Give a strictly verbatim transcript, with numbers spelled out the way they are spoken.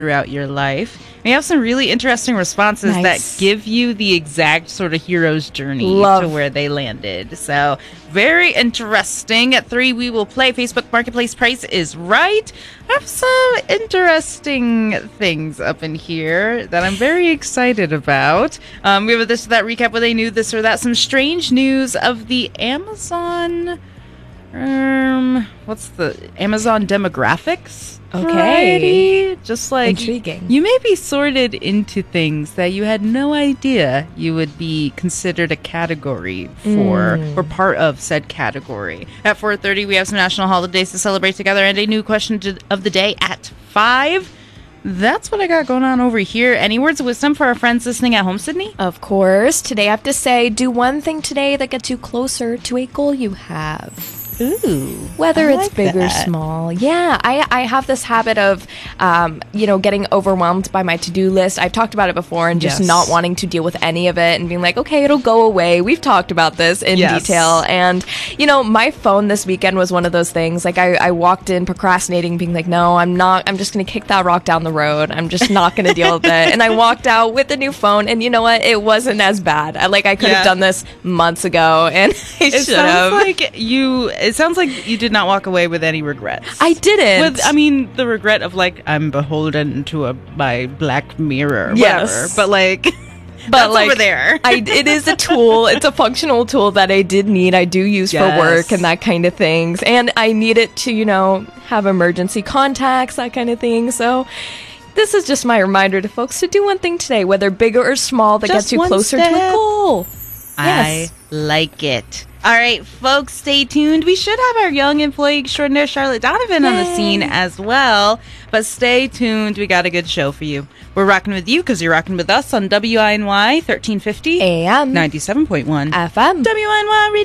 throughout your life. We have some really interesting responses Nice. that give you the exact sort of hero's journey Love. to where they landed. So very interesting. At three, we will play Facebook Marketplace Price is Right. I have some interesting things up in here that I'm very excited about. Um, we have a this or that recap with a new this or that. Some strange news of the Amazon... Um, what's the Amazon demographics? Okay. Variety? Just like Intriguing. you may be sorted into things that you had no idea you would be considered a category for Mm. or part of said category. At four thirty, we have some national holidays to celebrate together and a new question to, of the day at five. That's what I got going on over here. Any words of wisdom for our friends listening at home, Sydney? Of course. Today I have to say, do one thing today that gets you closer to a goal you have. Ooh, Whether I it's like big or that. small. Yeah, I, I have this habit of, um, you know, getting overwhelmed by my to-do list. I've talked about it before and just Yes. not wanting to deal with any of it and being like, okay, it'll go away. We've talked about this in Yes. detail. And, you know, my phone this weekend was one of those things. Like, I, I walked in procrastinating, being like, no, I'm not. I'm just going to kick that rock down the road. I'm just not going to deal with it. And I walked out with a new phone. And you know what? It wasn't as bad. I, like, I could Yeah. have done this months ago. And I It should sounds have. like you. It sounds like you did not walk away with any regrets. I didn't. With, I mean, the regret of like I'm beholden to a my black mirror, or Yes. whatever. But like, But that's like, over there. I, it is a tool. It's a functional tool that I did need. I do use Yes. for work and that kind of things. And I need it to, you know, have emergency contacts, that kind of thing. So this is just my reminder to folks to do one thing today, whether bigger or small, that Just gets you one closer to a step. goal. I Yes. like it. All right, folks, stay tuned. We should have our young employee extraordinaire Charlotte Donovan on the Yay. scene as well. But stay tuned. We got a good show for you. We're rocking with you because you're rocking with us on W I N Y thirteen fifty A M ninety-seven point one F M. W I N Y Radio.